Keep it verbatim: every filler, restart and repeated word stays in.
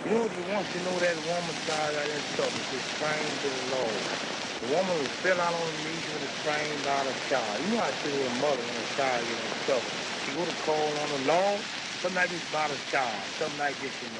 You know what you want to know that woman child out in trouble. She's trained to the Lord. The woman was fell out on her knees with a trained out of child. You know how she was a mother when a child get in trouble. She go to call on the Lord. Something like this about a child. Something like this, you know.